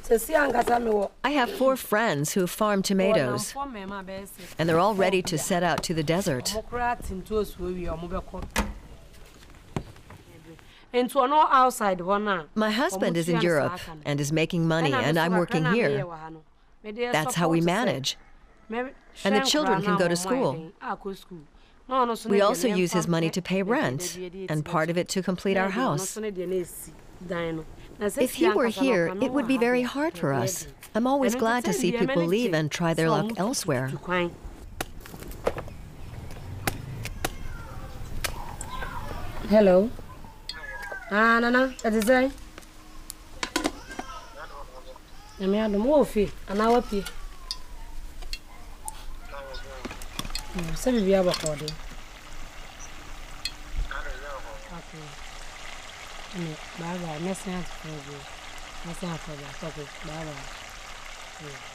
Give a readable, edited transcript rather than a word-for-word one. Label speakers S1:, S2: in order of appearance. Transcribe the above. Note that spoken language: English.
S1: I have 4 friends who farm tomatoes, and they're all ready to set out to the desert. My husband is in Europe and is making money, and I'm working here. That's how we manage. And the children can go to school. We also use his money to pay rent, and part of it to complete our house. If he were here, it would be very hard for us. I'm always glad to see people leave and try their luck elsewhere.
S2: Hello. Nana, what is it? I'm here to move. An hour pay. Say we have a recording. Okay. Bye bye. Next time for you. Next time for you. Okay. Bye bye.